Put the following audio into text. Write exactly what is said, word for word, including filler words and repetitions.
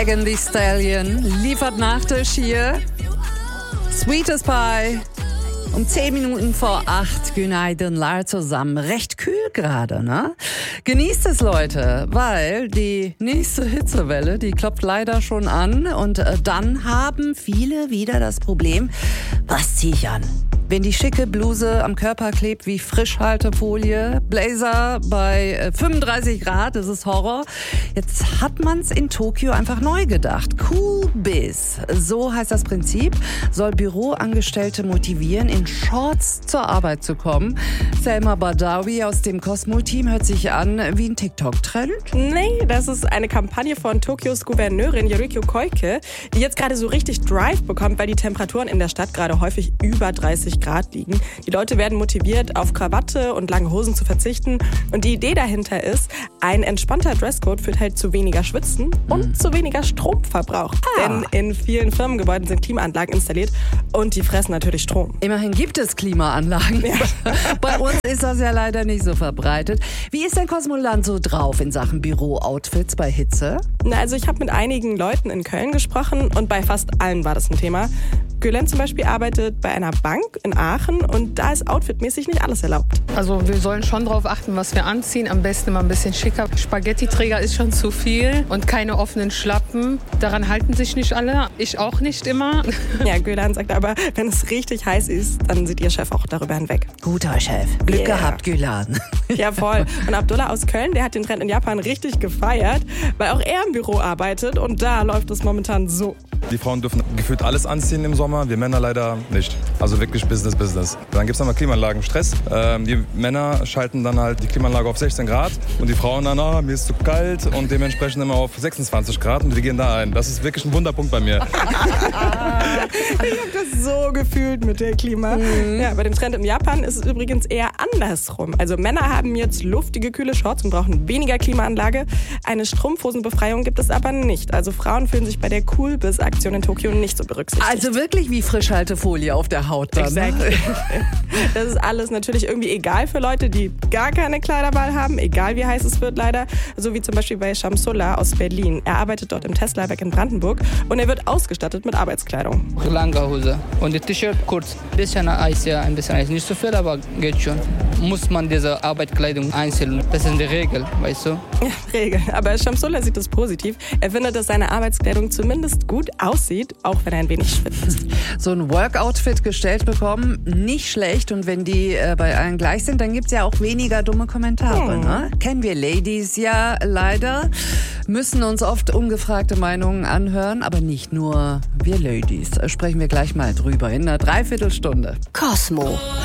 Megan Thee Stallion liefert Nachtisch hier. Sweetest Pie. Um zehn Minuten vor acht. Günaydın lar zusammen. Recht kühl gerade, ne? Genießt es, Leute, weil die nächste Hitzewelle, die klopft leider schon an. Und äh, dann haben viele wieder das Problem, was zieh ich an? Wenn die schicke Bluse am Körper klebt wie Frischhaltefolie, Blazer bei äh, fünfunddreißig Grad, das ist Horror. Jetzt hat man's in Tokio einfach neu gedacht. Cool Biz, so heißt das Prinzip, soll Büroangestellte motivieren, in Shorts zur Arbeit zu kommen. Selma Badawi aus dem Cosmo-Team hört sich an wie ein TikTok-Trend. Nee, das ist eine Kampagne von Tokios Gouverneurin Yuriko Koike, die jetzt gerade so richtig Drive bekommt, weil die Temperaturen in der Stadt gerade häufig über dreißig Grad liegen. Die Leute werden motiviert, auf Krawatte und lange Hosen zu verzichten. Und die Idee dahinter ist, ein entspannter Dresscode führt halt zu weniger Schwitzen und mhm. zu weniger Stromverbrauch. Ah. Denn in vielen Firmengebäuden sind Klimaanlagen installiert und die fressen natürlich Strom. Immerhin gibt es Klimaanlagen. Ja. Bei uns ist das ja leider nicht so verbreitet. Wie ist denn Cosmoland so drauf in Sachen Büro-Outfits bei Hitze? Na, also ich habe mit einigen Leuten in Köln gesprochen und bei fast allen war das ein Thema. Gülen zum Beispiel arbeitet bei einer Bank in Aachen und da ist outfitmäßig nicht alles erlaubt. Also wir sollen schon darauf achten, was wir anziehen. Am besten immer ein bisschen schicker. Spaghetti-Träger ist schon zu viel und keine offenen Schlappen. Daran halten sich nicht alle. Ich auch nicht immer. Ja, Gülen sagt aber, wenn es richtig heiß ist, dann sieht ihr Chef auch darüber hinweg. Guter Chef. Glück yeah. gehabt, Gülen. Ja, voll. Und Abdullah aus Köln, der hat den Trend in Japan richtig gefeiert, weil auch er im Büro arbeitet und da läuft es momentan so. Die Frauen dürfen gefühlt alles anziehen im Sommer, wir Männer leider nicht. Also wirklich Business, Business. Dann gibt es nochmal Klimaanlagenstress. Ähm, die Männer schalten dann halt die Klimaanlage auf sechzehn Grad und die Frauen dann, ah, mir ist zu kalt und dementsprechend immer auf sechsundzwanzig Grad und wir gehen da ein. Das ist wirklich ein Wunderpunkt bei mir. Ich habe das so gefühlt mit der Klima. Mhm. Ja, bei dem Trend in Japan ist es übrigens eher andersrum. Also Männer haben jetzt luftige, kühle Shorts und brauchen weniger Klimaanlage. Eine Strumpfhosenbefreiung gibt es aber nicht. Also Frauen fühlen sich bei der Cool Biz Aktion in Tokio nicht so berücksichtigt. Also wirklich wie Frischhaltefolie auf der Haut dann. Exactly. Das ist alles natürlich irgendwie egal für Leute, die gar keine Kleiderwahl haben, egal wie heiß es wird leider. So wie zum Beispiel bei Shamsullah aus Berlin. Er arbeitet dort im Tesla-Werk in Brandenburg und er wird ausgestattet mit Arbeitskleidung. Lange Hose und die T-Shirt kurz. Ein bisschen Eis, ja, ein bisschen Eis. Nicht so viel, aber geht schon. Muss man diese Arbeitskleidung einzeln. Das ist die Regel, weißt du? Ja, Regel. Aber Shamsullah sieht das positiv. Er findet, dass seine Arbeitskleidung zumindest gut aussieht, auch wenn er ein wenig schwitzt. So ein Workoutfit gestellt bekommen, nicht schlecht. Und wenn die äh, bei allen gleich sind, dann gibt es ja auch weniger dumme Kommentare. Hm. Ne? Kennen wir Ladies ja leider. Müssen uns oft ungefragte Meinungen anhören. Aber nicht nur wir Ladies. Sprechen wir gleich mal drüber in einer Dreiviertelstunde. Cosmo.